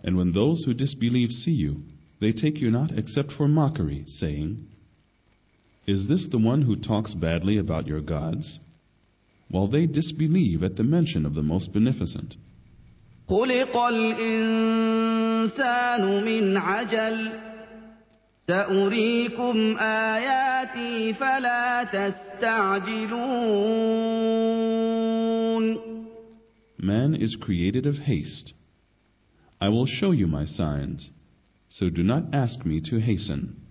And when those who disbelieve see you, they take you not except for mockery, saying, Is this the one who talks badly about your gods? While they disbelieve at the mention of the Most Beneficent. خلق الإنسان من عجل سأريكم آياتي فلا تستعجلون. Man is created of haste. I will show you my signs, so do not ask me to hasten.